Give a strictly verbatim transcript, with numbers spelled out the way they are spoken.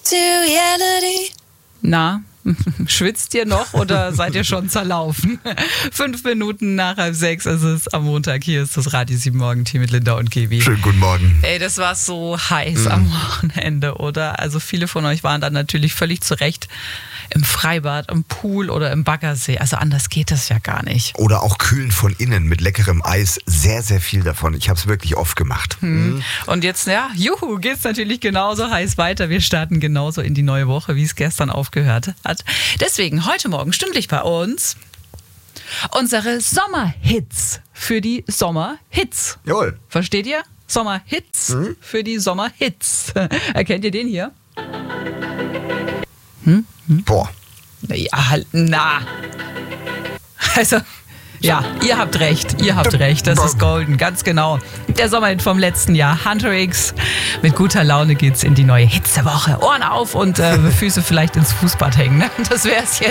Na, schwitzt ihr noch oder seid ihr schon zerlaufen? Fünf Minuten nach halb sechs ist es am Montag. Hier ist das Radio sieben Morgen-Team mit Linda und Kevi. Schönen guten Morgen. Ey, das war so heiß mhm. am Wochenende, oder? Also viele von euch waren dann natürlich völlig zu Recht im Freibad, im Pool oder im Baggersee. Also anders geht das ja gar nicht. Oder auch kühlen von innen mit leckerem Eis. Sehr, sehr viel davon. Ich habe es wirklich oft gemacht. Hm. Mhm. Und jetzt, ja, juhu, geht's natürlich genauso heiß weiter. Wir starten genauso in die neue Woche, wie es gestern aufgehört hat. Deswegen heute Morgen stündlich bei uns unsere Sommerhits für die Sommerhits. Jawohl. Versteht ihr? Sommerhits mhm. für die Sommerhits. Erkennt ihr den hier? Hm? Hm? Boah. Ja, halt, na. Also, ja, ihr habt recht, ihr habt recht, das ist golden, ganz genau. Der Sommerhit vom letzten Jahr, Hunter X. Mit guter Laune geht's in die neue Hitzewoche. Ohren auf und äh, Füße vielleicht ins Fußbad hängen. Ne? Das wär's jetzt.